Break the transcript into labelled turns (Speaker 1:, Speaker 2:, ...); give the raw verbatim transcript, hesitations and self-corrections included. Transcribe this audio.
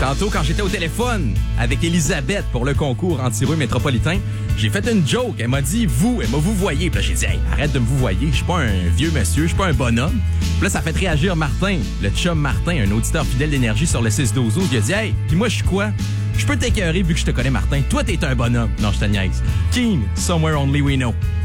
Speaker 1: Tantôt, quand j'étais au téléphone avec Elisabeth pour le concours anti-rouille métropolitain, j'ai fait une joke. Elle m'a dit « vous », elle m'a « vous voyez ». Puis là, j'ai dit hey, « arrête de me vous voyer, je suis pas un vieux monsieur, je suis pas un bonhomme ». Puis là, ça a fait réagir Martin, le chum Martin, un auditeur fidèle d'énergie sur le six douze. Il a dit « hey, puis moi, je suis quoi? Je peux t'écœurer vu que je te connais, Martin. Toi, t'es un bonhomme. » Non, je te niaise. Keen, Somewhere Only We Know.